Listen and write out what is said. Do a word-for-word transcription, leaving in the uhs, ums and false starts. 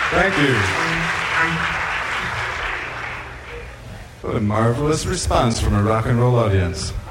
Thank you. What a marvelous response from a rock and roll audience.